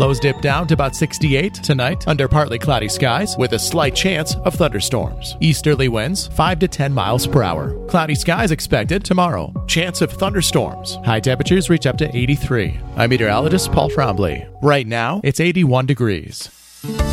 Lows dip down to about 68 tonight under partly cloudy skies with a slight chance of thunderstorms. Easterly winds 5 to 10 miles per hour. Cloudy skies expected tomorrow. Chance of thunderstorms. High temperatures reach up to 83. I'm meteorologist Paul Trombley. Right now, it's 81 degrees.